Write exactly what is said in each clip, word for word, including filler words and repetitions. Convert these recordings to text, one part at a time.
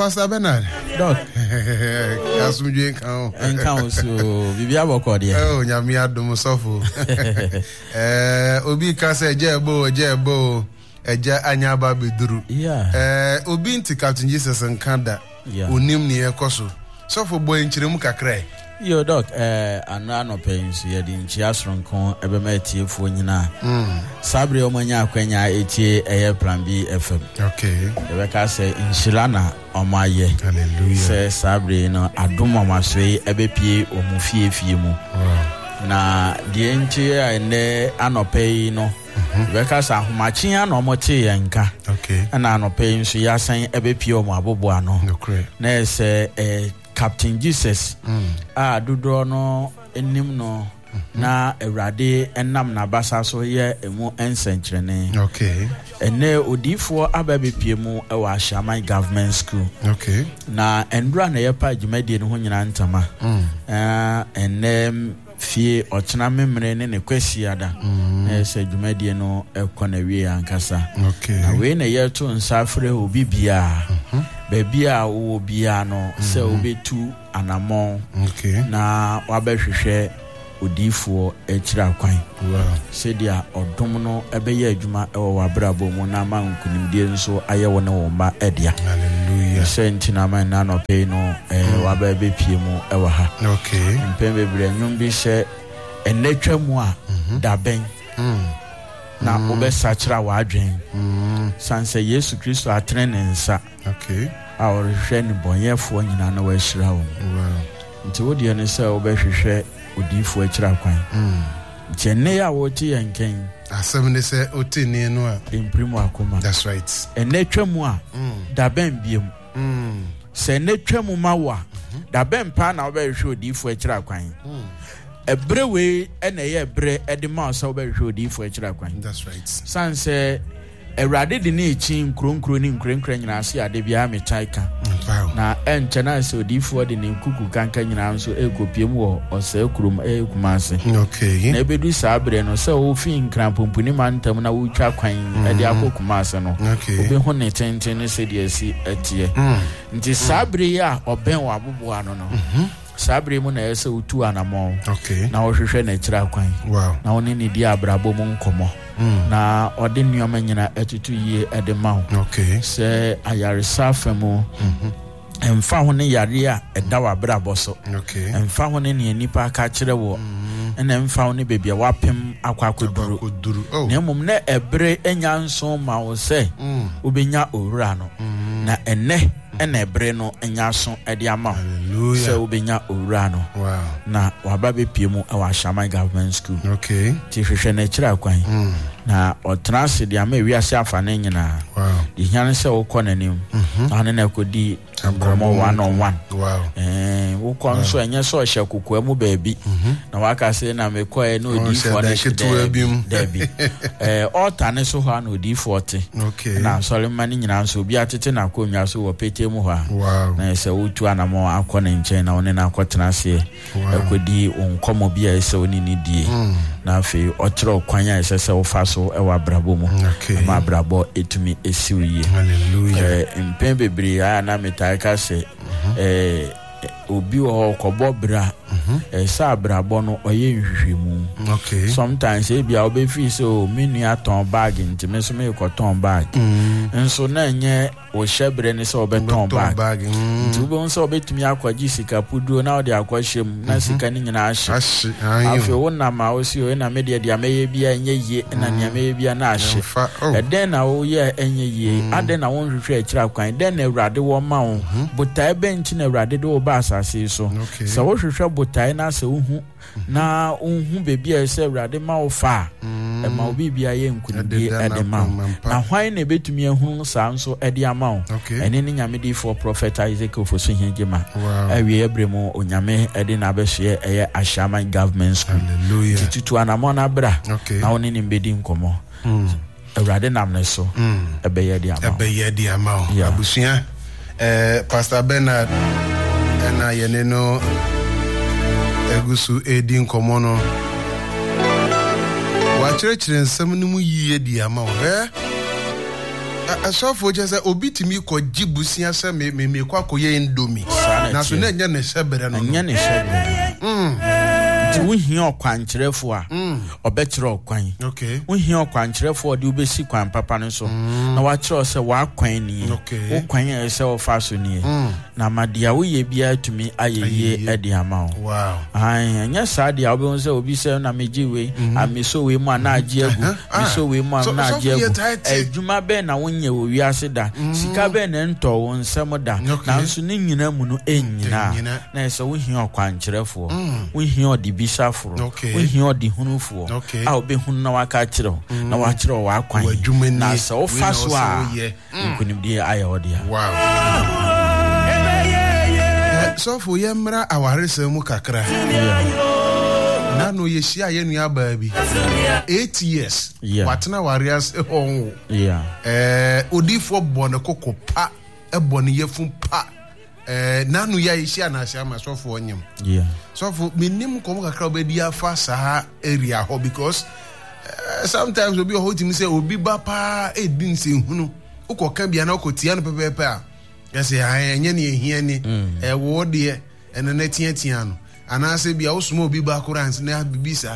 Pastor Bernard. Doc. Asumdwe kan. Enkan so bibia boko de. Oh, nyame adom sofo. Eh, obi ka se jebo jebo eja anya ba beduru. Yeah. Eh, obi nti Captain Jesus nkanda. Yeah. Onim ne ekoso. Sofo boy nchiremu kakrai. Yo Doc, eh ana no penso ye di nchi asronko ebe ma etiefo nyina. Mm. Sabre omanya akwanya etie eye plan B F M. Okay. Ebe ka se inshilana omaye. Hallelujah. Se sabre no adom omasoi ebe pie omufie fie mu. Wow. Na die nchi ene anope no. Ebe ka sa ahomachi na omote yenka. Okay. Ana anope nso yasan ebe pie omo abobo ano. Okay. Na ese eh Captain Jesus mm. ah dodo no enim no mm-hmm. na Ewrade enam na basa so ye emu ensenkyerene. Okay. Ene odifo ababepie mu e wa Shaman Government School. Okay. Na endura na ye pa dwumade ne ho nyina ntama. Mm. Eh ene fie otena memre ne ne kwasiada. Mm. Na se dwumade no ekona wie ankasa. Okay. Na we na ye to nsafre obi bia. Mhm. Bebia wo bia no se obetu anamon. Okay. Na wabehwehwe odifo ekira kwan. Wow. Sedia odom no ebeye adwuma ewo wabrabo mu na ma nkunimdie nso aye wo ne wo mba edia. Hallelujah. Senti na man na no pay no eh wabebe pie mu ewo ha. Okay. Mpembe bre nwum bi se enetwa mu a daben. Mm. Na mm. obesachira wa adwen. Mm. Sanse Yesu Kristo atene ne nsa. Okay. Our friend bonyefo nyina na wa hira wo. Wow. Nti wo de ne se obehwehwe odifo akira kwan. Mm. Nti ne ya wo ti yenken. Asem ne se otini no a imprimo akoma. That's right. Enetwa mu a da ben biem. Mm. Se enetwa mu ma wa da ben pa na obehwehwe odifo akira kwan. Mm. Ebre we ene ye ebre edema so obehwehwe odifo akira kwan. That's right. Sanse Ewrade di ni echi nkronkro ni nkrenkre nyina ase ade bia metaika. Na enche na se odifo de ni nkuku kanka nyina nso ekopiem wo ose kurum ekumase. Okay. Na ebedu sabre no se wo fi nkrampompuni mantam na wo twa kwan ade akokumase no. Obe ho ne tenten ne se de asi atie. Nti sabre ya oben wa abobo ano no. Sabre mu na yese utu anamon. Okay. Na wo hwehwe na kira kwan. Wow. Na woni ni di abrabo mu nkomo. Mm. Na ode nneoma nyina etutu yie ede ma ho. Okay. Se ayaresa famu. Mhm. Emfa ho ne yare a eda wa brabo so. Okay. Emfa ho ne ne nipa aka kire wo. Ena emfa ho ne bebia wapem akwa akoduru. Akoduru. Oh. Na mum ne ebre enya nso ma wo se. Mm. Obenya owura no. Mm. Na ene ena ebre no enya so ede ama. Hallelujah. Se obenya owura no. Wow. Na waba be pie mu e wa Shaman Government School. Okay. Ti hwehwe na kira kwan. Mm. Na otrans de ama wiase afane nyina. Wow. Di hyan se wo kɔ nanim. Na ne na kodi ambramo one on one. Wow. Eh wo kɔ nso enye so hye kokwa mu baabi. Na waka se na me kɔ e na odi for the debi. Eh altar ne so ha na odi forty. Okay. Na sɔre mani nyina nso obi atete na konwa so wo pete mu ha. Wow. Na se wo tu anamo akɔ ne nkyɛn na one na akɔtena se. Ekodi onkomo bi a se oni ni die. Na afi otro kwan a ese se wo fa so e wa brabo mu. Ma brabo etumi esiwiye. Hallelujah. Eh impen bebre a na metaika se eh obi wo kobo bra eh sa brabo no oye nhwehwemu. Okay. Sometimes e bia obe fi so menu aton bag ntime so me ko ton bag. Nso na nye wo shebre ne so obe ton bag. Nti wo nso obetumi akwaji sika puduo na ode akwahiem na sika ni nyina ahye. Afi wo na ma wo si o na media dia meye bia enye yie na nya meye bia na ahye. Eden na wo ye enye yie ade na wo nhwehwe akira kwan den na Ewrade wo ma wo buta ebe nti na Ewrade de wo ba asase so. Se wo hwehwe buta na se uhu na uhu bebi a se Ewrade ma wo fa e ma obi bia ye nkunidi ede ma na hwan na betumi ehunu sa nso ede ama wo ene ni nyame for prophet Isaac ofoso hingema awie ebremu onyame ede na behye eye Shaman Government School. Hallelujah. Titutu anamo na bra na woni ni mbedi nkomo Ewrade nam ne so ebeye de ama ebeye de ama abusua eh Pastor Bernard na yene no egusu edi nkomo no wa chire chire nsam no mu yiye di ama wo eh so for just obi timi ko jibusia se me me me kwa koye indomie na so na nya ne sebere no nya ne sebere mm ti wo hia okwankyerefo a obekere okwan okay wo hia okwankyerefo de obesi kwan papa no so na wa kire se wa kwan ni wo kwan e se wo fa so ni na madia wo ye bia tumi ayeye e de ama wow ai nya sa de obi se obi se na meji we ameso we mu ana agi agu meso we mu ana agi agu adwuma be na wo nye wo wiase da sika be na nto wo nsem da na nso ni nyina mu no enyina na se wo hia okwankyerefo wo hia odi bisafuro wo hia odi hunufo a obi hun na waka kire na wa kire wa kwan na se wo fa so a nkunimdie aya odia wow so for yemra awarese mu kakra na no yeshia ye nua baabi eight years watena warriors ehon yeah eh odifo bone kokopa ebone yefun pa eh na no ya yeshia na asia ma so for onyem yeah so for minim kom kakra obedi afa sa area ho because uh, sometimes obi ho timi say obi ba pa edin se hunu ukoka bia na ukotia no pepepe a yes enye ne ehia ni e wo de ene na tiatia no anase bia osmo obi ba kurans na bibisa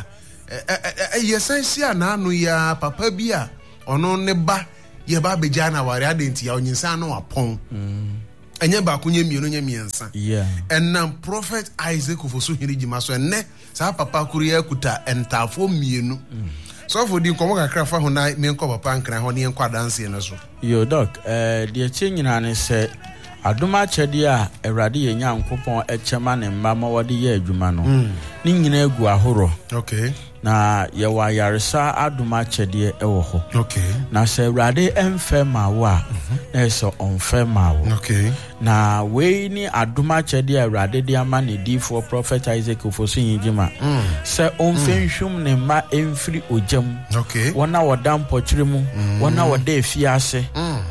eh yesansia na anu ya papa bia ono ne ba ye ba beja na ware adenti ya onyinsa no apon enye ba kunye mienu nye miensa yeah enam prophet Isaac ofoso hirigima so enne sa papa kuru ya kuta entafo mienu so for di komo kakra fa ho na me nko papa nkran ho ne enko dance ne so yo doc eh de chenyina ne se aduma chede a Awurade ye Nyankopon echema ne mma ma wode ye adwuma no ni nyina egu ahoro okay na ye wa yaresa aduma chede e wo ho okay na se Awurade emfe ma wa na so onfe ma wo okay na we ni aduma chede Awurade de ama ne di for prophet Isaac ofoso yigima se onfe nhwum ne ma emfiri ojam okay wona wodam pochire mu wona woda efiase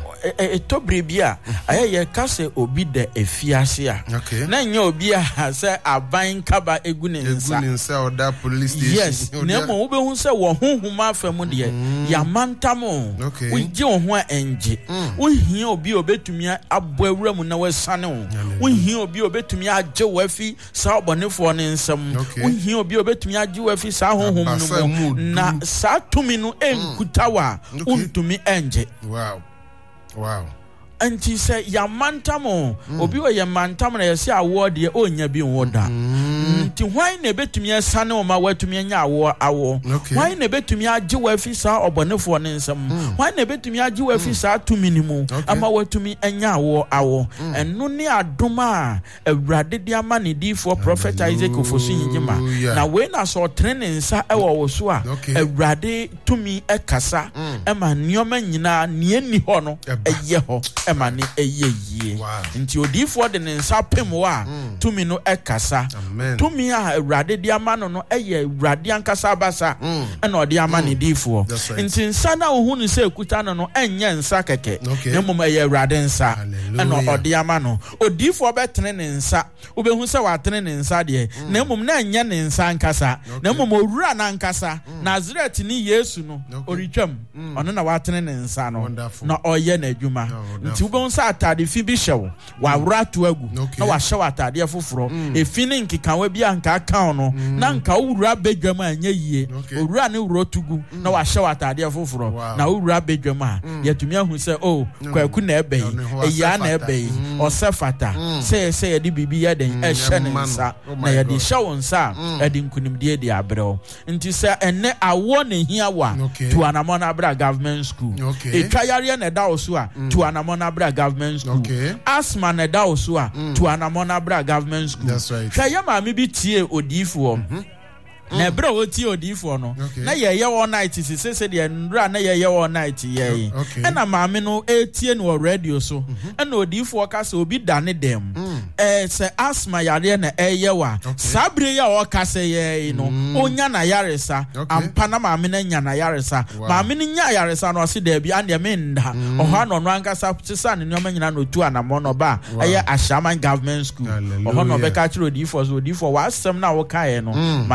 e to brebia ayeye kase obi de efiase a na nya obi a se aban kaba egu ne nsa egu ne nsa oda police station yes na mo wo be hu se wo honhuma afam de ya mantamo wo gye wo ho enje wo hia obi obetumi abo awura mu na wasane wo wo hia obi obetumi agye wo afi sa obonefo ne nsam wo hia obi obetumi agye wo afi sa honhum no mu na sa tumi no enkutawa untumi enje wow wow anti say ya mantamo obi wo ya mantamo na yesi awo de onya bi woda nti hwan na betumi asane o ma watumi anya awo awo hwan na betumi agye wa afisa obonefo ne nsam hwan na betumi agye wa afisa tumi ni mu ama watumi anya awo awo eno ne adoma Awurade de ama ne difo prophet Isaac ofoso yigima na we na so trene nsa e wo wo so a Awurade tumi ekasa e ma nioma nyina ne ni ho no eye ho ema ni eyeye nti odifo de nsa pem wa tumi no ekasa tumi a Awurade de ama no no eye Awurade ankasa basa ena ode ama ne difo nti nsa na ohu ne se ekuta no no enye nsa keke na mom eye Awurade nsa ena ode ama no odifo betene ne nsa obehu se watene ne nsa de na mom na enye ne nsa ankasa na mom owura na ankasa Nazareth ni Yesu no oritwam ono na watene ne nsa no na oye na adwuma nti ubon sa atade fi bi hyew wa wratu agu na wa hyew atade afoforo efi ne nkikawa bi anka aka no na nka wura bedwam anya yie owura ne wuro tugu na wa hyew atade afoforo na wura bedwam a yetumi ahu se oh kwaku na ebe eya na ebe osefata se se ye di bibi ya den e hye ne nsa na ye di hyew nsa e di nkunimdie di abreo nti se ene awo ne hia wa to anamona bra government school e twayare na da oso a to anamona bra government school okay. Asma na da oso a to anamona bra government school hwa ya ma me bi tie odifo na bra oti odifo no na ye ye all night sise se de ndra na ye ye all night ye e na ma me no etie no radio so e na odifo ka se obi dane dem eh se asma yare na eye wa sabre ya o ka se ye no onya na yaresa ampa na ma me na nya na yaresa ma me nya yaresa no se da bi ande me nda o ha no no ankasa sisa ne nyoma nyina no tu anamo no ba eye Ashaman government school o ho no be ka kire odifo so odifo wa asem na wo ka ye no ma yare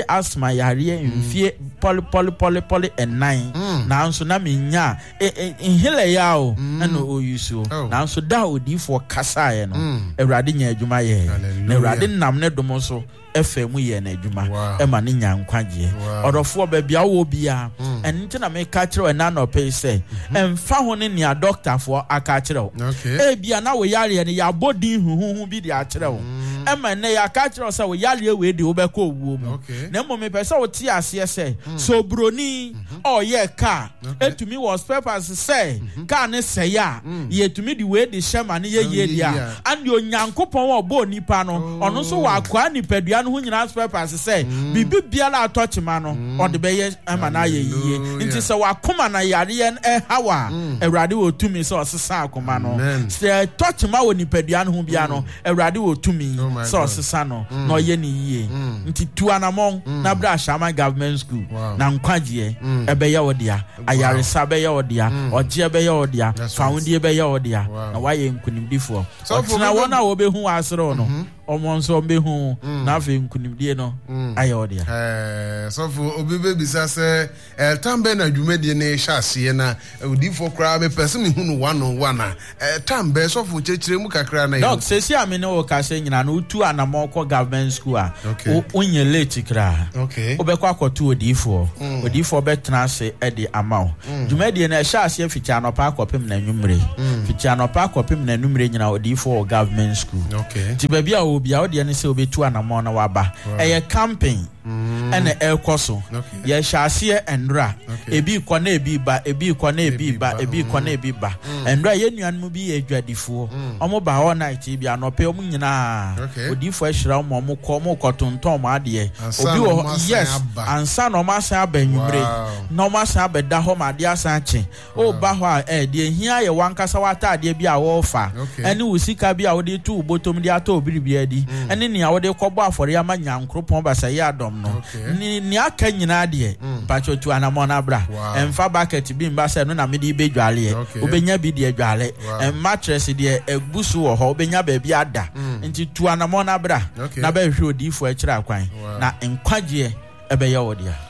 asthma yare mfie poly poly poly poly nine na nso na menya inhaler ya o na o use o na nso da odifo kasa ye no Awurade nya adwuma ye na Awurade nam ne dom so efe mu ye na adwuma e ma ne nya nkwaje odofo ba bia wo bia enti na me ka kire na no pe se emfa ho ne nia doctor fo aka kire o e bia na wo yare ne ya body huhu bi dia kire o e ma ne ya ka kire se wo yare we de wo be ko wuo mu na mo me pe se wo ti ase se so broni o ye ka etumi was papers say ka ne se ya ye tumi di we de shema ne ye ye dia and onyankopon wo bo nipa no ono so wa kwa nipadua no ho nyina papers say bibi biala atochima no o de be ye ama na ye yie nti se wa koma na yare ye e hawa Awurade wo tumi se osesa akoma no se tochima wo nipadua no ho bia no Awurade wo tumi se osesa no no ye ni yie nti tu anamon na bra Shama Government School na nkwaje e be ye wodia ayaresa be ye wodia oje be ye wodia foundie be ye wodia na waye nkunimdifo otina wona wo be hu asero no omo nso be hu na afi nkunimdie no aye wodia eh so for obi be bisa se el tambe na dwumedie ne hyase na odifo kra be person hu no one on one eh tambe so for chechire mu kakra na dog sesi ame ne wo ka se nyina no tu anamo ko Government School a onye late kra okay obekwa akoto odifo odifo betena se e de amaw dwumedie na hyase aficha no pa akopem na nwumre ficha no pa akopem na nwumre nyina odifo Government School okay ti bia obi a odi ne se obetu anamo na waba eye camping ene ekoso ye hyase enra ebi kɔ na ebi ba ebi kɔ na ebi ba ebi kɔ na ebi ba enra ye nuanmu bi ye adwadifo omo ba all night bi anope omo nyina odifo ahira omo omo kɔ omo kɔtonton mo ade obi wo yes ansa no ma san abanwumre no ma san abeda ho ma ade asan che o ba ho a eh de hia ye wankasa wata ade bi a wo fa ene usika bi a wo de tu botom de ato obiribi adi ene ni a wo de kɔbɔ afɔre ama nyankropon ba sai adom no ni ni aka nyina de pacho tu anamona bra emfa bucket bi mba se no na me di be dwale obenya bi de dwale em mattress de egusu wo ho obenya ba bi ada nti tu anamona bra na ba hwe odifo akira kwan na nkwaje ebe ye wo dia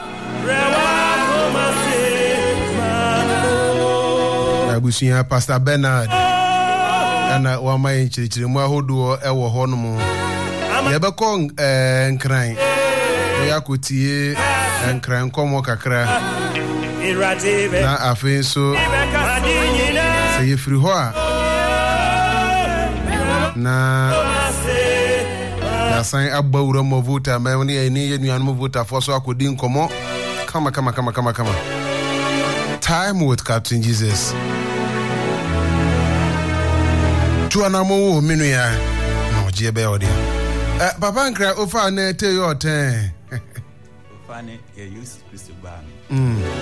abusuya Pastor Bernard ana wa mai chirichiri mu ahodo e wo ho no mu ye be ko nkran ya kotie nkran komo kakra na afi so se ye firi ho a na ya san abawura mo vota ma ni ni ye nuan mo vota fo so akodi nkomo kama kama kama kama kama time with Captain Jesus tuanamo wo minu ya no je be odi eh papa nkra ofa na te yo ten ofa ne ye use Christo ba mm